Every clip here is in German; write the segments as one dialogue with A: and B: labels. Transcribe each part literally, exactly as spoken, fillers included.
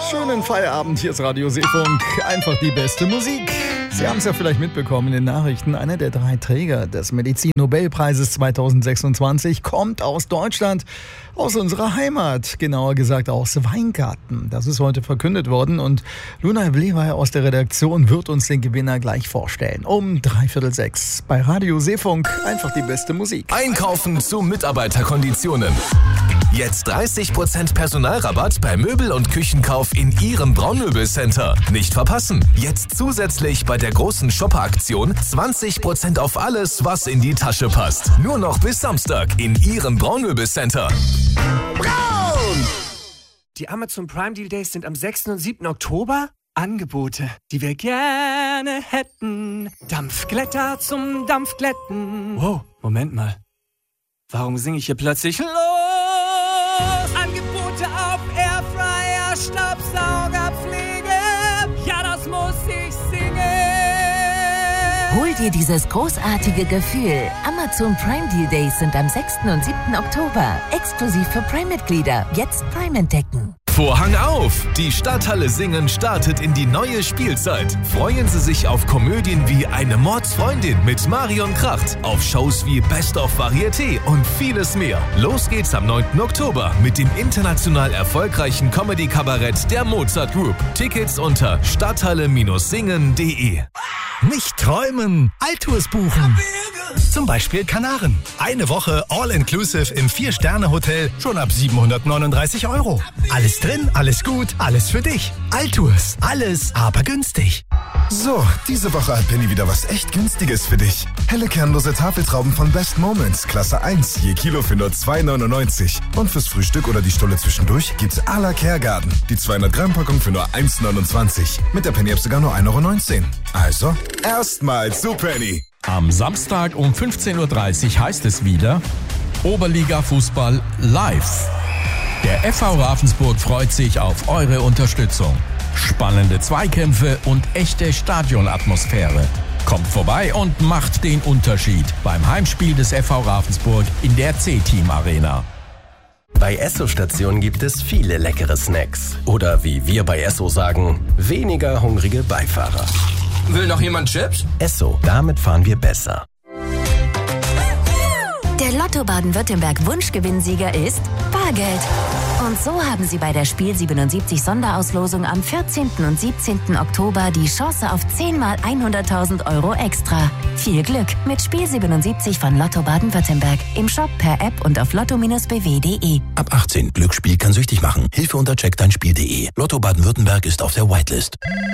A: Schönen Feierabend, hier ist Radio Seefunk, einfach die beste Musik. Sie haben es ja vielleicht mitbekommen in den Nachrichten, einer der drei Träger des Medizin-Nobelpreises zweitausendsechsundzwanzig kommt aus Deutschland, aus unserer Heimat, genauer gesagt aus Weingarten. Das ist heute verkündet worden und Luna Vlewa aus der Redaktion wird uns den Gewinner gleich vorstellen. Um dreiviertel sechs bei Radio Seefunk, einfach die beste Musik.
B: Einkaufen zu Mitarbeiterkonditionen. Jetzt dreißig Prozent Personalrabatt bei Möbel- und Küchenkauf in Ihrem Braunmöbelcenter. Nicht verpassen. Jetzt zusätzlich bei der großen Shopper-Aktion zwanzig Prozent auf alles, was in die Tasche passt. Nur noch bis Samstag in Ihrem Braunmöbelcenter.
C: Braun! Die Amazon Prime Deal Days sind am sechsten und siebten Oktober. Angebote, die wir gerne hätten. Dampfglätter zum Dampfglätten. Wow, Moment mal. Warum singe ich hier plötzlich los? Angebote auf Airfryer, Staubsaugerpflege. Ja, das muss ich singen.
D: Hol dir dieses großartige Gefühl. Amazon Prime Deal Days sind am sechsten und siebten Oktober. Exklusiv für Prime-Mitglieder. Jetzt Prime entdecken.
B: Vorhang auf! Die Stadthalle Singen startet in die neue Spielzeit. Freuen Sie sich auf Komödien wie Eine Mordsfreundin mit Marion Kracht, auf Shows wie Best of Varieté und vieles mehr. Los geht's am neunten Oktober mit dem international erfolgreichen Comedy-Kabarett der Mozart Group. Tickets unter stadthalle Singen punkt de.
E: Nicht träumen, Altours buchen. Zum Beispiel Kanaren. Eine Woche All-Inclusive im Vier-Sterne-Hotel schon ab siebenhundertneununddreißig Euro. Alles drin, alles gut, alles für dich. Altours, alles aber günstig.
F: So, diese Woche hat Penny wieder was echt Günstiges für dich. Helle kernlose Tafeltrauben von Best Moments, Klasse eins, je Kilo für nur zwei neunundneunzig. Und fürs Frühstück oder die Stulle zwischendurch gibt's à la Kergarten. Die zweihundert Gramm Packung für nur eins neunundzwanzig. Mit der Penny-App sogar nur ein Euro neunzehn. Also, erstmal zu Penny.
G: Am Samstag um fünfzehn Uhr dreißig heißt es wieder Oberliga-Fußball live. Der F V Ravensburg freut sich auf eure Unterstützung. Spannende Zweikämpfe und echte Stadionatmosphäre. Kommt vorbei und macht den Unterschied beim Heimspiel des F V Ravensburg in der C-Team Arena.
H: Bei Esso-Stationen gibt es viele leckere Snacks. Oder wie wir bei Esso sagen, weniger hungrige Beifahrer.
C: Will noch jemand Chips?
H: Esso, damit fahren wir besser.
D: Der Lotto Baden-Württemberg Wunschgewinnsieger ist Bargeld. Und so haben Sie bei der Spiel siebenundsiebzig Sonderauslosung am vierzehnten und siebzehnten Oktober die Chance auf zehn mal hunderttausend Euro extra. Viel Glück mit Spiel siebenundsiebzig von Lotto Baden-Württemberg. Im Shop, per App und auf lotto b w punkt de.
I: Ab achtzehn. Glücksspiel kann süchtig machen. Hilfe unter check dein spiel punkt de. Lotto Baden-Württemberg ist auf der Whitelist.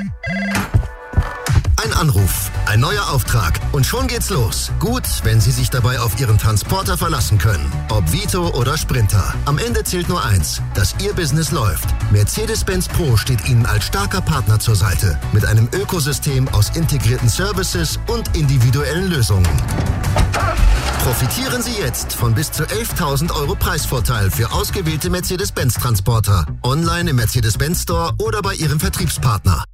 J: Ein Anruf, ein neuer Auftrag und schon geht's los. Gut, wenn Sie sich dabei auf Ihren Transporter verlassen können. Ob Vito oder Sprinter. Am Ende zählt nur eins, dass Ihr Business läuft. Mercedes-Benz Pro steht Ihnen als starker Partner zur Seite. Mit einem Ökosystem aus integrierten Services und individuellen Lösungen. Profitieren Sie jetzt von bis zu elftausend Euro Preisvorteil für ausgewählte Mercedes-Benz-Transporter. Online im Mercedes-Benz Store oder bei Ihrem Vertriebspartner.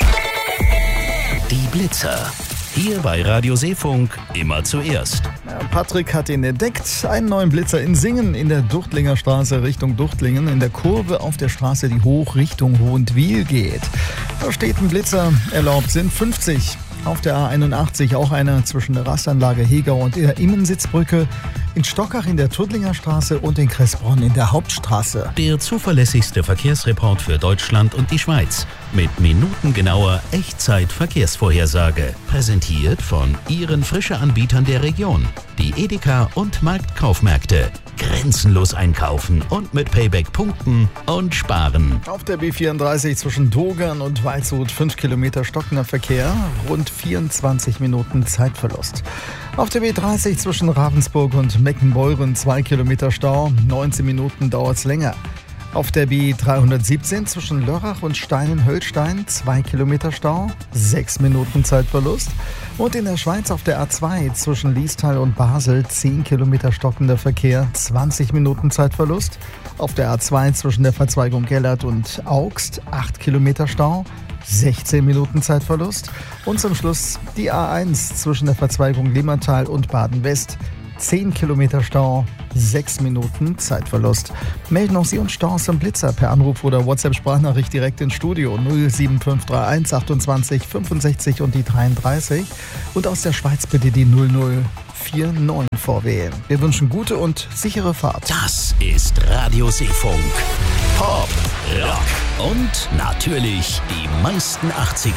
I: Die Blitzer. Hier bei Radio Seefunk immer zuerst.
A: Ja, Patrick hat ihn entdeckt. Einen neuen Blitzer in Singen in der Duchtlinger Straße Richtung Duchtlingen. In der Kurve auf der Straße, die hoch Richtung Hohentwil geht. Da steht ein Blitzer. Erlaubt sind fünfzig. Auf der A einundachtzig auch einer zwischen der Rastanlage Hegau und der Immensitzbrücke. In Stockach in der Tuttlinger Straße und in Kressbronn in der Hauptstraße.
I: Der zuverlässigste Verkehrsreport für Deutschland und die Schweiz. Mit minutengenauer Echtzeit-Verkehrsvorhersage. Präsentiert von Ihren Frische-Anbietern der Region. Die Edeka und Marktkaufmärkte. Grenzenlos einkaufen und mit Payback punkten und sparen.
A: Auf der B vierunddreißig zwischen Dogern und Waldshut fünf Kilometer stockender Verkehr, rund vierundzwanzig Minuten Zeitverlust. Auf der B dreißig zwischen Ravensburg und Meckenbeuren zwei Kilometer Stau, neunzehn Minuten dauert's länger. Auf der B dreihundertsiebzehn zwischen Lörrach und Steinen-Höllstein zwei Kilometer Stau, sechs Minuten Zeitverlust. Und in der Schweiz auf der A zwei zwischen Liestal und Basel zehn Kilometer stockender Verkehr, zwanzig Minuten Zeitverlust. Auf der A zwei zwischen der Verzweigung Gellert und Augst acht Kilometer Stau, sechzehn Minuten Zeitverlust. Und zum Schluss die A eins zwischen der Verzweigung Limmertal und Baden-West, zehn Kilometer Stau, sechs Minuten Zeitverlust. Melden auch Sie uns Staus im Blitzer per Anruf oder WhatsApp-Sprachnachricht direkt ins Studio null sieben fünf drei eins achtundzwanzig fünfundsechzig und die dreiunddreißig. Und aus der Schweiz bitte die null null vier neun vorwählen. Wir wünschen gute und sichere Fahrt.
I: Das ist Radio Seefunk. Pop, Rock und natürlich die meisten achtziger.